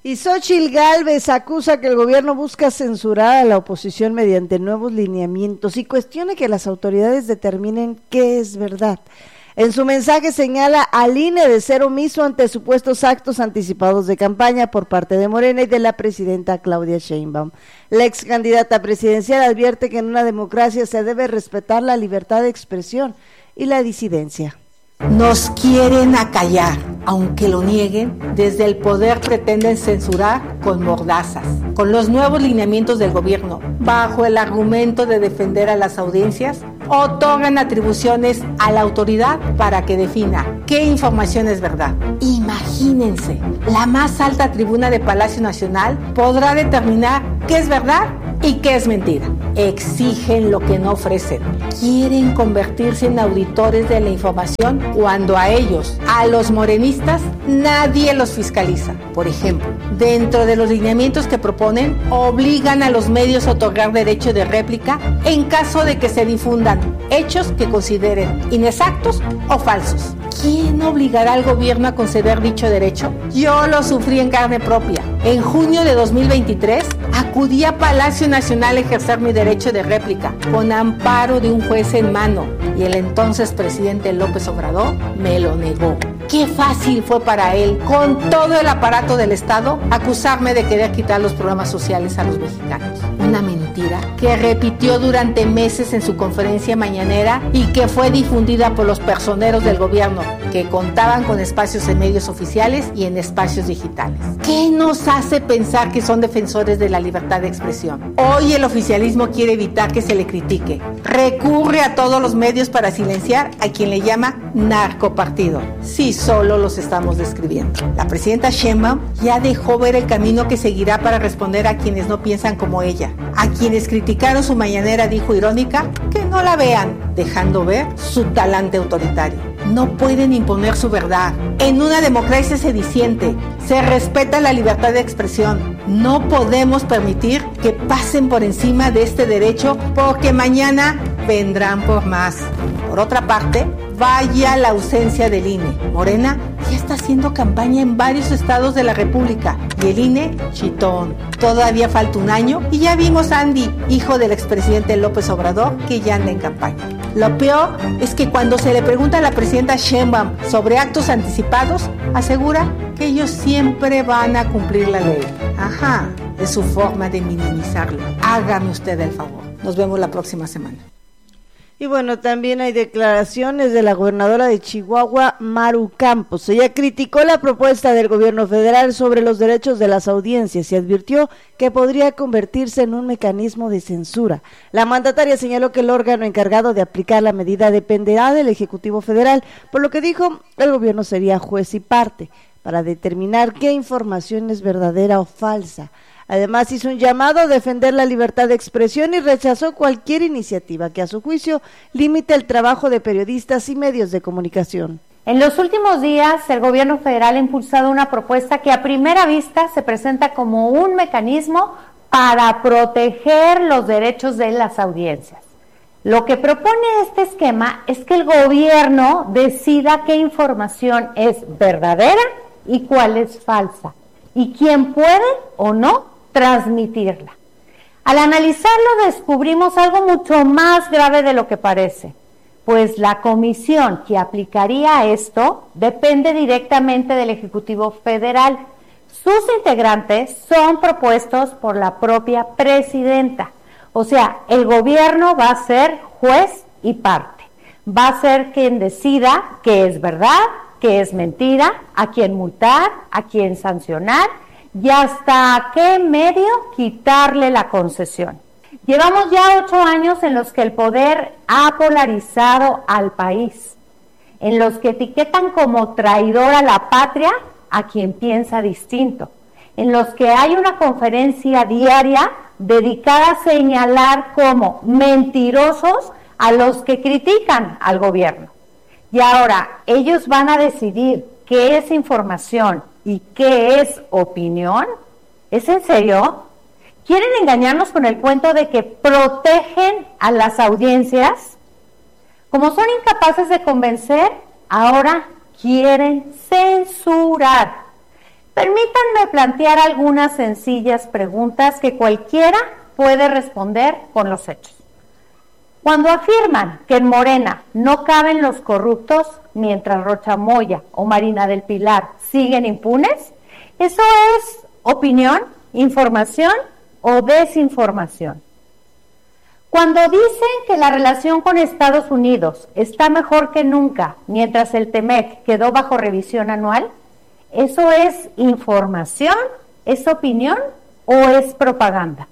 Y Xóchitl Gálvez acusa que el gobierno busca censurar a la oposición mediante nuevos lineamientos y cuestiona que las autoridades determinen qué es verdad. En su mensaje señala al INE de ser omiso ante supuestos actos anticipados de campaña por parte de Morena y de la presidenta Claudia Sheinbaum. La ex candidata presidencial advierte que en una democracia se debe respetar la libertad de expresión y la disidencia. Nos quieren acallar, aunque lo nieguen, desde el poder pretenden censurar con mordazas. Con los nuevos lineamientos del gobierno, bajo el argumento de defender a las audiencias, otorgan atribuciones a la autoridad para que defina qué información es verdad. Imagínense, la más alta tribuna de Palacio Nacional podrá determinar qué es verdad y qué es mentira. Exigen lo que no ofrecen. Quieren convertirse en auditores de la información cuando a ellos, a los morenistas, nadie los fiscaliza. Por ejemplo, dentro de los lineamientos que proponen, obligan a los medios a otorgar derecho de réplica en caso de que se difundan hechos que consideren inexactos o falsos. ¿Quién obligará al gobierno a conceder dicho derecho? Yo lo sufrí en carne propia. En junio de 2023, acudí a Palacio Nacional a ejercer mi derecho de réplica, con amparo de un juez en mano, y el entonces presidente López Obrador me lo negó. Qué fácil fue para él, con todo el aparato del Estado, acusarme de querer quitar los programas sociales a los mexicanos. Una mentira que repitió durante meses en su conferencia mañanera y que fue difundida por los personeros del gobierno, que contaban con espacios en medios oficiales y en espacios digitales. ¿Qué nos hace pensar que son defensores de la libertad de expresión? Hoy el oficialismo quiere evitar que se le critique. Recurre a todos los medios para silenciar a quien le llama narcopartido. Sí, solo los estamos describiendo. La presidenta Sheinbaum ya dejó ver el camino que seguirá para responder a quienes no piensan como ella. A quienes criticaron su mañanera dijo irónica que no la vean, dejando ver su talante autoritario. No pueden imponer su verdad. En una democracia sediciente se respeta la libertad de expresión. No podemos permitir que pasen por encima de este derecho porque mañana vendrán por más. Por otra parte, vaya la ausencia del INE. Morena ya está haciendo campaña en varios estados de la República y el INE, chitón. Todavía falta un año y ya vimos a Andy, hijo del expresidente López Obrador, que ya anda en campaña. Lo peor es que cuando se le pregunta a la presidenta Sheinbaum sobre actos anticipados, asegura que ellos siempre van a cumplir la ley. Ajá, es su forma de minimizarlo. Hágame usted el favor. Nos vemos la próxima semana. Y bueno, también hay declaraciones de la gobernadora de Chihuahua, Maru Campos. Ella criticó la propuesta del gobierno federal sobre los derechos de las audiencias y advirtió que podría convertirse en un mecanismo de censura. La mandataria señaló que el órgano encargado de aplicar la medida dependerá del Ejecutivo Federal, por lo que dijo el gobierno sería juez y parte para determinar qué información es verdadera o falsa. Además, hizo un llamado a defender la libertad de expresión y rechazó cualquier iniciativa que, a su juicio, limite el trabajo de periodistas y medios de comunicación. En los últimos días, el gobierno federal ha impulsado una propuesta que a primera vista se presenta como un mecanismo para proteger los derechos de las audiencias. Lo que propone este esquema es que el gobierno decida qué información es verdadera y cuál es falsa, y quién puede o no transmitirla. Al analizarlo descubrimos algo mucho más grave de lo que parece, pues la comisión que aplicaría esto depende directamente del Ejecutivo Federal. Sus integrantes son propuestos por la propia presidenta, o sea, el gobierno va a ser juez y parte, va a ser quien decida qué es verdad, qué es mentira, a quién multar, a quién sancionar y hasta qué medio quitarle la concesión. Llevamos ya 8 años en los que el poder ha polarizado al país, en los que etiquetan como traidor a la patria a quien piensa distinto, en los que hay una conferencia diaria dedicada a señalar como mentirosos a los que critican al gobierno. Y ahora ellos van a decidir qué es información y qué es opinión. ¿Es en serio? ¿Quieren engañarnos con el cuento de que protegen a las audiencias? Como son incapaces de convencer, ahora quieren censurar. Permítanme plantear algunas sencillas preguntas que cualquiera puede responder con los hechos. Cuando afirman que en Morena no caben los corruptos, mientras Rocha Moya o Marina del Pilar siguen impunes, ¿eso es opinión, información o desinformación? Cuando dicen que la relación con Estados Unidos está mejor que nunca, mientras el TEMEC quedó bajo revisión anual, ¿eso es información, es opinión o es propaganda?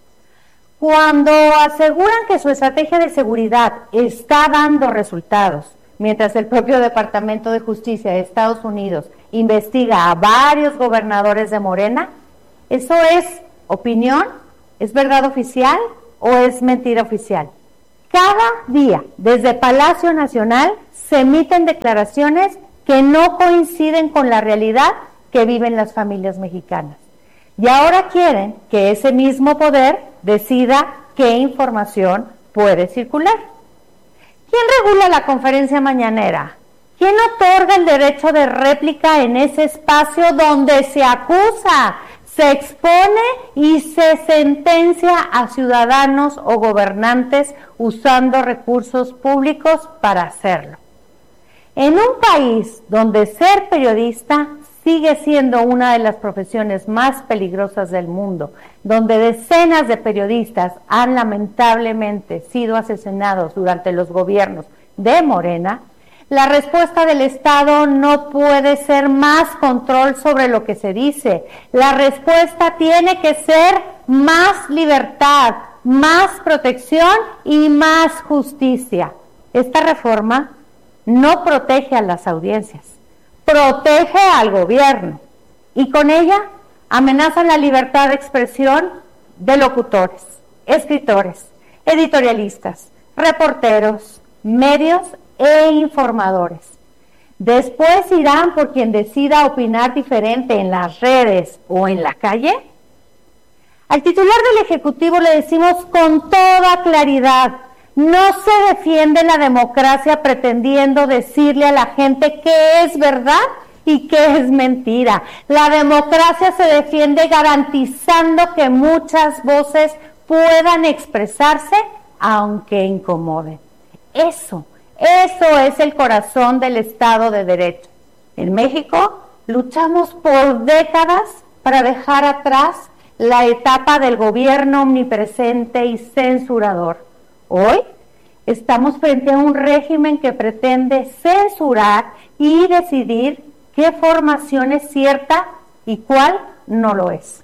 Cuando aseguran que su estrategia de seguridad está dando resultados, mientras el propio Departamento de Justicia de Estados Unidos investiga a varios gobernadores de Morena, ¿eso es opinión, es verdad oficial o es mentira oficial? Cada día, desde Palacio Nacional, se emiten declaraciones que no coinciden con la realidad que viven las familias mexicanas. Y ahora quieren que ese mismo poder decida qué información puede circular. ¿Quién regula la conferencia mañanera? ¿Quién otorga el derecho de réplica en ese espacio donde se acusa, se expone y se sentencia a ciudadanos o gobernantes usando recursos públicos para hacerlo? En un país donde ser periodista sigue siendo una de las profesiones más peligrosas del mundo, donde decenas de periodistas han lamentablemente sido asesinados durante los gobiernos de Morena, la respuesta del Estado no puede ser más control sobre lo que se dice. La respuesta tiene que ser más libertad, más protección y más justicia. Esta reforma no protege a las audiencias, protege al gobierno y con ella amenazan la libertad de expresión de locutores, escritores, editorialistas, reporteros, medios e informadores. Después irán por quien decida opinar diferente en las redes o en la calle. Al titular del Ejecutivo le decimos con toda claridad: no se defiende la democracia pretendiendo decirle a la gente qué es verdad y qué es mentira. La democracia se defiende garantizando que muchas voces puedan expresarse aunque incomoden. Eso es el corazón del Estado de Derecho. En México luchamos por décadas para dejar atrás la etapa del gobierno omnipresente y censurador. Hoy estamos frente a un régimen que pretende censurar y decidir qué formación es cierta y cuál no lo es.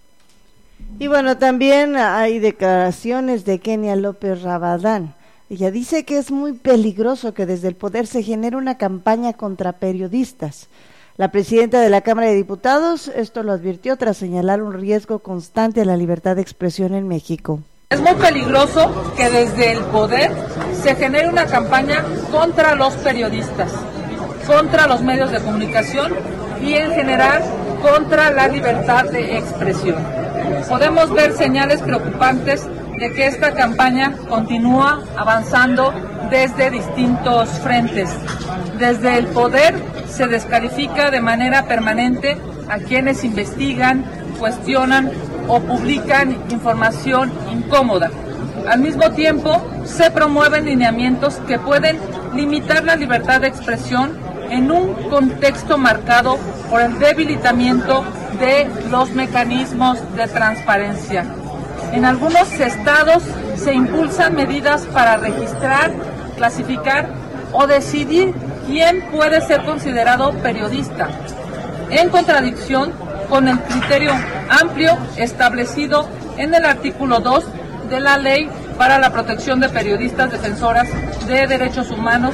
Y bueno, también hay declaraciones de Kenia López Rabadán. Ella dice que es muy peligroso que desde el poder se genere una campaña contra periodistas. La presidenta de la Cámara de Diputados esto lo advirtió tras señalar un riesgo constante a la libertad de expresión en México. Es muy peligroso que desde el poder se genere una campaña contra los periodistas, contra los medios de comunicación y en general contra la libertad de expresión. Podemos ver señales preocupantes de que esta campaña continúa avanzando desde distintos frentes. Desde el poder se descalifica de manera permanente a quienes investigan, cuestionan o publican información incómoda. Al mismo tiempo, se promueven lineamientos que pueden limitar la libertad de expresión en un contexto marcado por el debilitamiento de los mecanismos de transparencia. En algunos estados se impulsan medidas para registrar, clasificar o decidir quién puede ser considerado periodista, en contradicción con el criterio amplio establecido en el artículo 2 de la Ley para la Protección de Periodistas Defensoras de Derechos Humanos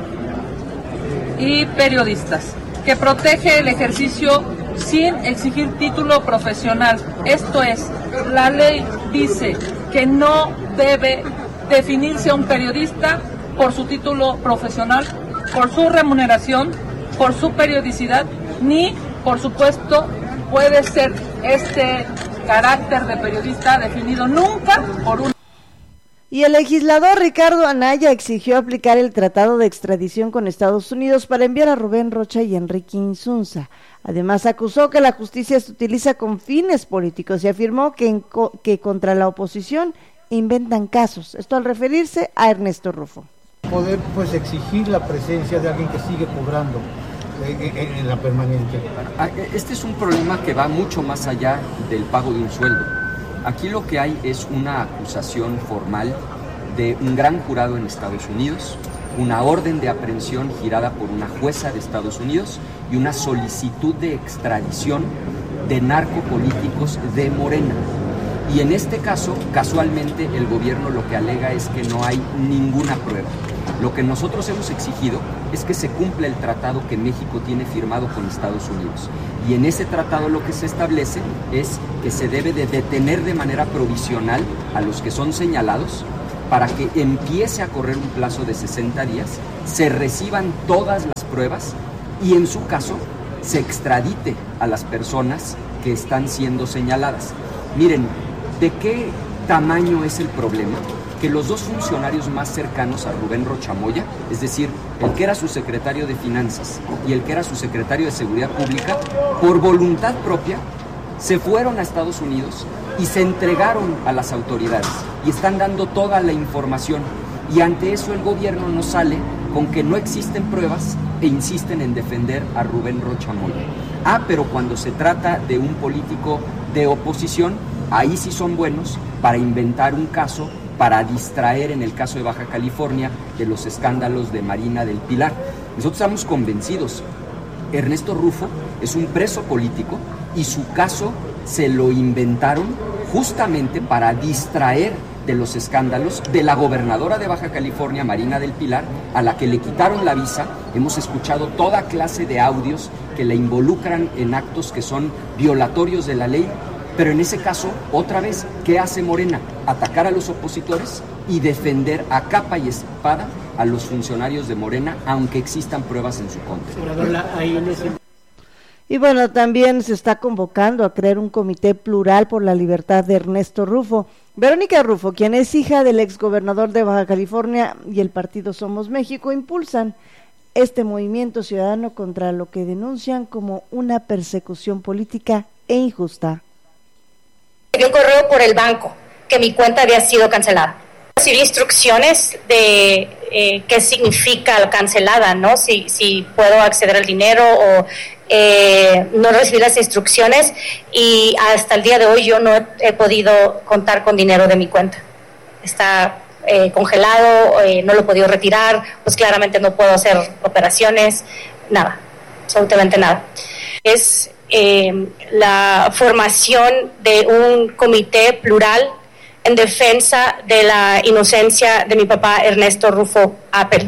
y Periodistas, que protege el ejercicio sin exigir título profesional. Esto es, la ley dice que no debe definirse a un periodista por su título profesional, por su remuneración, por su periodicidad, ni, por supuesto, puede ser este carácter de periodista definido nunca por un... Y el legislador Ricardo Anaya exigió aplicar el tratado de extradición con Estados Unidos para enviar a Rubén Rocha y Enrique Insunza. Además, acusó que la justicia se utiliza con fines políticos y afirmó que contra la oposición inventan casos. Esto al referirse a Ernesto Rufo. Poder pues exigir la presencia de alguien que sigue cobrando en la permanente. Este es un problema que va mucho más allá del pago de un sueldo. Aquí lo que hay es una acusación formal de un gran jurado en Estados Unidos, una orden de aprehensión girada por una jueza de Estados Unidos y una solicitud de extradición de narcopolíticos de Morena. Y en este caso, casualmente, el gobierno lo que alega es que no hay ninguna prueba. Lo que nosotros hemos exigido es que se cumpla el tratado que México tiene firmado con Estados Unidos. Y en ese tratado lo que se establece es que se debe de detener de manera provisional a los que son señalados para que empiece a correr un plazo de 60 días, se reciban todas las pruebas y en su caso se extradite a las personas que están siendo señaladas. Miren, ¿de qué tamaño es el problema? Que los dos funcionarios más cercanos a Rubén Rocha Moya, es decir, el que era su secretario de Finanzas y el que era su secretario de Seguridad Pública, por voluntad propia, se fueron a Estados Unidos y se entregaron a las autoridades y están dando toda la información. Y ante eso el gobierno no sale con que no existen pruebas e insisten en defender a Rubén Rocha Moya. Pero cuando se trata de un político de oposición, ahí sí son buenos para inventar un caso, para distraer, en el caso de Baja California, de los escándalos de Marina del Pilar. Nosotros estamos convencidos, Ernesto Rufo es un preso político y su caso se lo inventaron justamente para distraer de los escándalos de la gobernadora de Baja California, Marina del Pilar, a la que le quitaron la visa. Hemos escuchado toda clase de audios que la involucran en actos que son violatorios de la ley. Pero en ese caso, otra vez, ¿qué hace Morena? Atacar a los opositores y defender a capa y espada a los funcionarios de Morena, aunque existan pruebas en su contra. Y bueno, también se está convocando a crear un comité plural por la libertad de Ernesto Rufo. Verónica Rufo, quien es hija del exgobernador de Baja California, y el partido Somos México impulsan este movimiento ciudadano contra lo que denuncian como una persecución política e injusta. Dio un correo por el banco que mi cuenta había sido cancelada. Recibí instrucciones de qué significa cancelada, ¿no? Si puedo acceder al dinero o no recibí las instrucciones y hasta el día de hoy yo no he podido contar con dinero de mi cuenta. Está congelado, no lo he podido retirar, pues claramente no puedo hacer operaciones, nada, absolutamente nada. Es la formación de un comité plural en defensa de la inocencia de mi papá Ernesto Rufo Appel.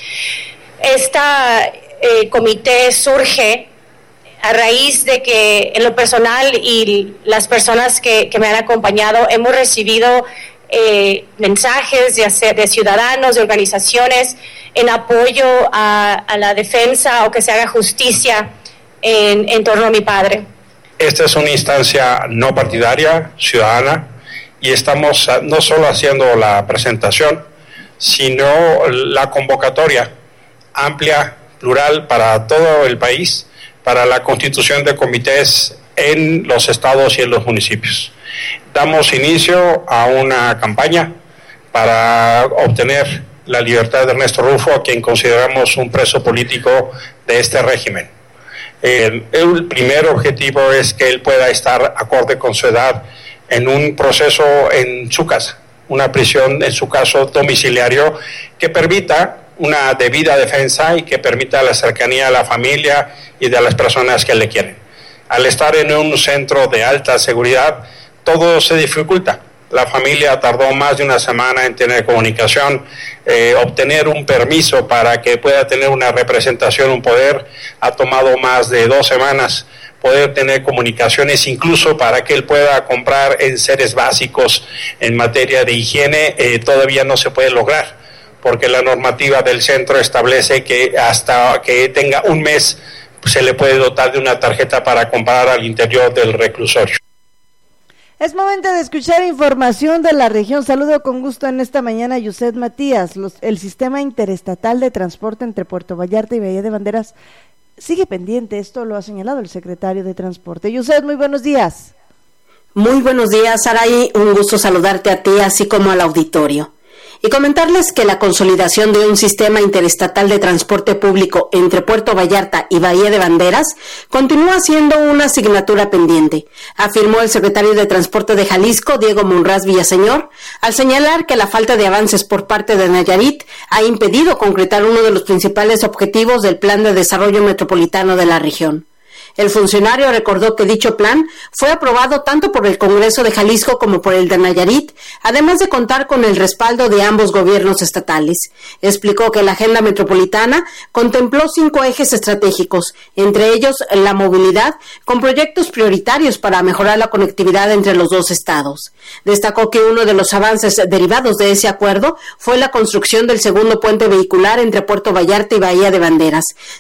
Este comité surge a raíz de que en lo personal y las personas que me han acompañado hemos recibido mensajes de ciudadanos, de organizaciones en apoyo a la defensa o que se haga justicia en torno a mi padre. Esta es una instancia no partidaria, ciudadana, y estamos no solo haciendo la presentación, sino la convocatoria amplia, plural, para todo el país, para la constitución de comités en los estados y en los municipios. Damos inicio a una campaña para obtener la libertad de Ernesto Rufo, a quien consideramos un preso político de este régimen. El primer objetivo es que él pueda estar acorde con su edad en un proceso en su casa, una prisión, en su caso domiciliario, que permita una debida defensa y que permita la cercanía a la familia y de las personas que le quieren. Al estar en un centro de alta seguridad, todo se dificulta. La familia tardó más de una semana en tener comunicación, obtener un permiso para que pueda tener una representación, un poder, ha tomado más de 2 semanas poder tener comunicaciones, incluso para que él pueda comprar enseres básicos en materia de higiene, todavía no se puede lograr, porque la normativa del centro establece que hasta que tenga un mes se le puede dotar de una tarjeta para comprar al interior del reclusorio. Es momento de escuchar información de la región. Saludo con gusto en esta mañana a Yuset Matías. El sistema interestatal de transporte entre Puerto Vallarta y Bahía de Banderas sigue pendiente. Esto lo ha señalado el secretario de Transporte. Yuset, muy buenos días. Muy buenos días, Saray. Un gusto saludarte a ti, así como al auditorio. Y comentarles que la consolidación de un sistema interestatal de transporte público entre Puerto Vallarta y Bahía de Banderas continúa siendo una asignatura pendiente, afirmó el secretario de Transporte de Jalisco, Diego Monraz Villaseñor, al señalar que la falta de avances por parte de Nayarit ha impedido concretar uno de los principales objetivos del Plan de Desarrollo Metropolitano de la región. El funcionario recordó que dicho plan fue aprobado tanto por el Congreso de Jalisco como por el de Nayarit, además de contar con el respaldo de ambos gobiernos estatales. Explicó que la agenda metropolitana contempló 5 ejes estratégicos, entre ellos la movilidad, con proyectos prioritarios para mejorar la conectividad entre los dos estados. Destacó que uno de los avances derivados de ese acuerdo fue la construcción del segundo puente vehicular entre Puerto Vallarta y Bahía de Banderas.